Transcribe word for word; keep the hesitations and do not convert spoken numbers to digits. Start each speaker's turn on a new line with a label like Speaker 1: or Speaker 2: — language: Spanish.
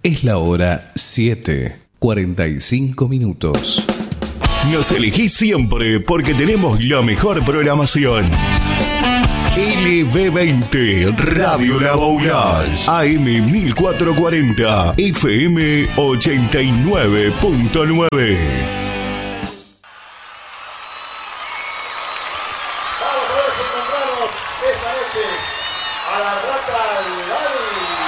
Speaker 1: Es la hora siete, cuarenta y cinco minutos.
Speaker 2: Nos elegís siempre porque tenemos la mejor programación. L B veinte, Radio La Boulage, A M mil cuatrocientos cuarenta, F M ochenta y nueve punto nueve.
Speaker 3: Vamos a ver si encontramos esta noche a la Rata Lali.